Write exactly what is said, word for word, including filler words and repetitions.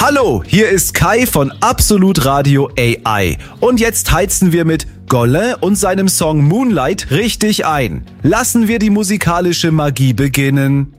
Hallo, hier ist Kai von Absolut Radio A I. Und jetzt heizen wir mit Golle und seinem Song Moonlight richtig ein. Lassen wir die musikalische Magie beginnen.